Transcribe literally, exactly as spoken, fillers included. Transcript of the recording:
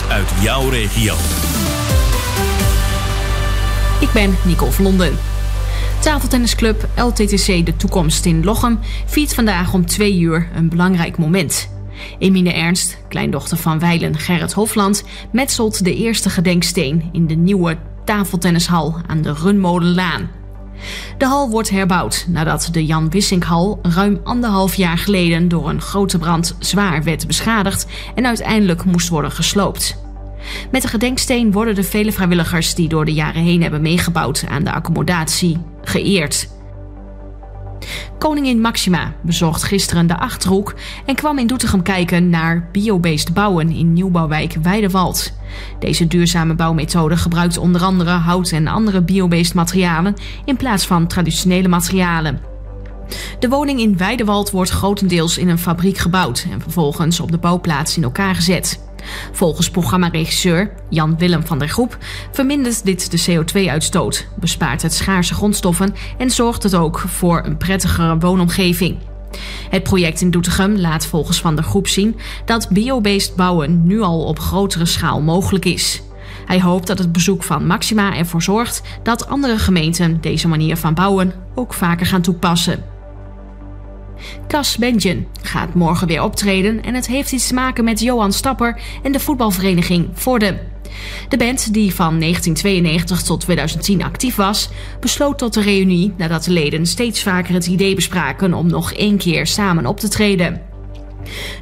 uit jouw regio. Ik ben Nicole van Londen. Tafeltennisclub L T T C De Toekomst in Lochem viert vandaag om twee uur een belangrijk moment. Emine Ernst, kleindochter van wijlen Gerrit Hofland, metselt de eerste gedenksteen in de nieuwe tafeltennishal aan de Runmolenlaan. De hal wordt herbouwd nadat de Jan Wissinkhal ruim anderhalf jaar geleden door een grote brand zwaar werd beschadigd en uiteindelijk moest worden gesloopt. Met de gedenksteen worden de vele vrijwilligers die door de jaren heen hebben meegebouwd aan de accommodatie geëerd. Koningin Máxima bezocht gisteren de Achterhoek en kwam in Doetinchem kijken naar biobased bouwen in nieuwbouwwijk Weidewald. Deze duurzame bouwmethode gebruikt onder andere hout en andere biobased materialen in plaats van traditionele materialen. De woning in Weidewald wordt grotendeels in een fabriek gebouwd en vervolgens op de bouwplaats in elkaar gezet. Volgens programmaregisseur Jan Willem van der Groep vermindert dit de C O twee uitstoot, bespaart het schaarse grondstoffen en zorgt het ook voor een prettigere woonomgeving. Het project in Doetinchem laat volgens Van der Groep zien dat biobased bouwen nu al op grotere schaal mogelijk is. Hij hoopt dat het bezoek van Máxima ervoor zorgt dat andere gemeenten deze manier van bouwen ook vaker gaan toepassen. Cas Bentjen gaat morgen weer optreden en het heeft iets te maken met Johan Stapper en de voetbalvereniging Vorden. De band, die van negentien tweeënnegentig tot tweeduizend tien actief was, besloot tot de reunie nadat de leden steeds vaker het idee bespraken om nog één keer samen op te treden.